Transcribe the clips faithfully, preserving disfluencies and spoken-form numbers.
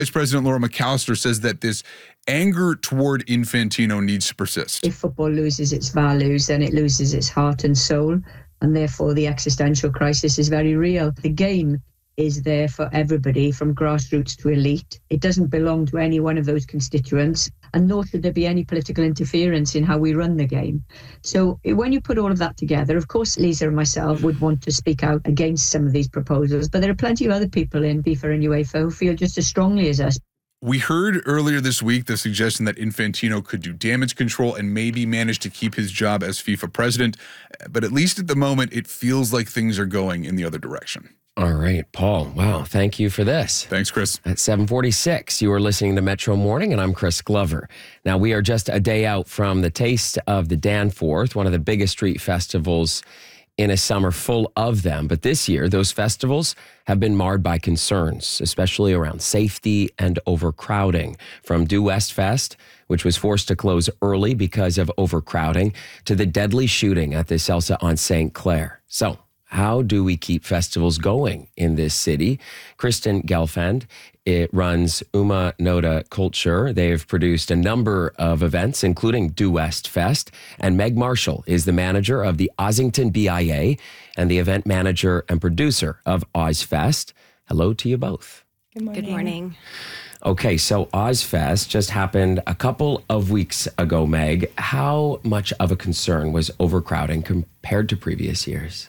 Vice President Laura McAllister says that this anger toward Infantino needs to persist. If football loses its values, then it loses its heart and soul, and therefore the existential crisis is very real. The game is there for everybody, from grassroots to elite. It doesn't belong to any one of those constituents, and nor should there be any political interference in how we run the game. So when you put all of that together, of course, Lisa and myself would want to speak out against some of these proposals, but there are plenty of other people in FIFA and UEFA who feel just as strongly as us. We heard earlier this week the suggestion that Infantino could do damage control and maybe manage to keep his job as FIFA president, but at least at the moment, it feels like things are going in the other direction. All right, Paul. Wow. Thank you for this. Thanks, Chris. At seven forty-six, you are listening to Metro Morning, and I'm Chris Glover. Now, we are just a day out from the Taste of the Danforth, one of the biggest street festivals in a summer full of them. But this year, those festivals have been marred by concerns, especially around safety and overcrowding. From Due West Fest, which was forced to close early because of overcrowding, to the deadly shooting at the Celsa on Saint Clair. So, how do we keep festivals going in this city? Kristen Gelfand, it runs Uma Noda Culture. They have produced a number of events, including Due West Fest. And Meg Marshall is the manager of the Ossington B I A and the event manager and producer of Ozfest. Hello to you both. Good morning. Good morning. Okay, so Ozfest just happened a couple of weeks ago, Meg. How much of a concern was overcrowding compared to previous years?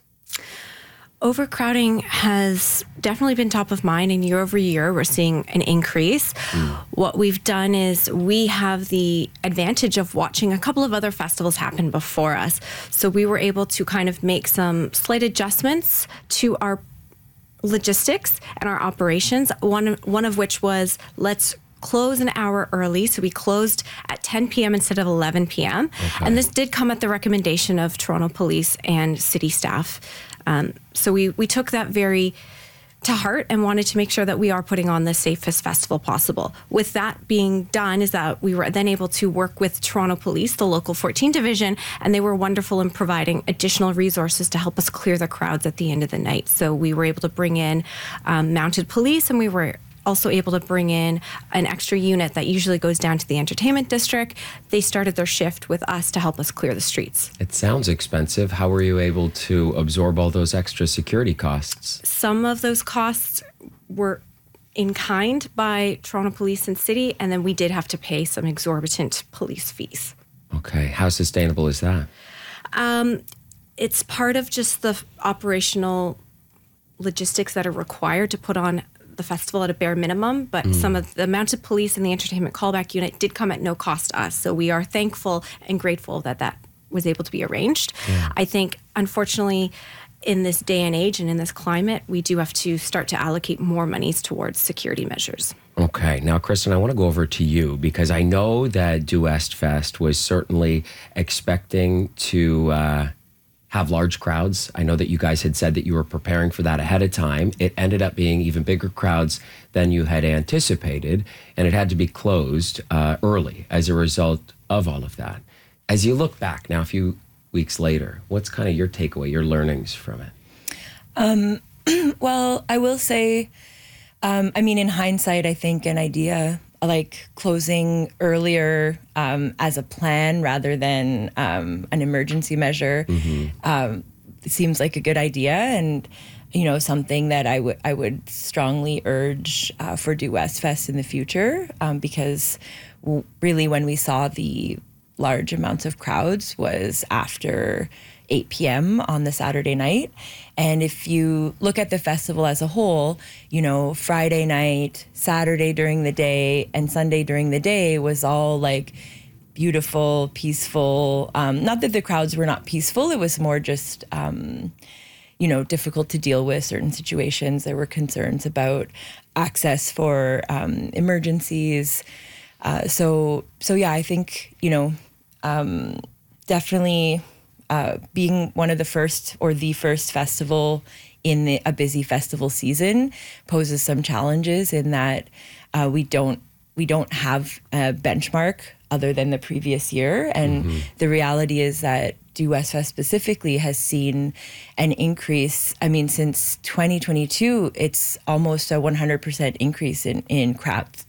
Overcrowding has definitely been top of mind, and year over year, we're seeing an increase. Mm. What we've done is we have the advantage of watching a couple of other festivals happen before us. So we were able to kind of make some slight adjustments to our logistics and our operations. One, one of which was, let's close an hour early. So we closed at ten p.m. instead of eleven p.m. Okay. And this did come at the recommendation of Toronto Police and city staff. Um, so we, we took that very to heart and wanted to make sure that we are putting on the safest festival possible. With that being done, is that we were then able to work with Toronto Police, the local fourteen division, and they were wonderful in providing additional resources to help us clear the crowds at the end of the night. So we were able to bring in um, mounted police, and we were also able to bring in an extra unit that usually goes down to the entertainment district. They started their shift with us to help us clear the streets. It sounds expensive. How were you able to absorb all those extra security costs? Some of those costs were in kind by Toronto Police and City, and then we did have to pay some exorbitant police fees. Okay. How sustainable is that? Um, it's part of just the operational logistics that are required to put on the festival at a bare minimum, but mm. some of the mounted police and the entertainment callback unit did come at no cost to us. So we are thankful and grateful that that was able to be arranged. Yeah. I think, unfortunately, in this day and age and in this climate, we do have to start to allocate more monies towards security measures. Okay. Now, Kristen, I want to go over to you because I know that Due West Fest was certainly expecting to uh, have large crowds. I know that you guys had said that you were preparing for that ahead of time. It ended up being even bigger crowds than you had anticipated, and it had to be closed uh, early as a result of all of that. As you look back now, a few weeks later, what's kind of your takeaway, your learnings from it? Um, well, I will say, um, I mean, in hindsight, I think an idea like closing earlier um, as a plan rather than um, an emergency measure mm-hmm. um, seems like a good idea, and you know, something that I would I would strongly urge uh, for Due West Fest in the future, um, because w- really when we saw the large amounts of crowds was after eight p.m. on the Saturday night. And if you look at the festival as a whole, you know, Friday night, Saturday during the day, and Sunday during the day was all like beautiful, peaceful. Um, not that the crowds were not peaceful, it was more just, um, you know, difficult to deal with certain situations. There were concerns about access for um, emergencies. Uh, so, so yeah, I think, you know, um, definitely uh, being one of the first or the first festival in the, a busy festival season poses some challenges in that uh, we don't we don't have a benchmark other than the previous year. And mm-hmm. the reality is that Due West Fest specifically has seen an increase. I mean, since twenty twenty-two, it's almost a one hundred percent increase in, in crowds,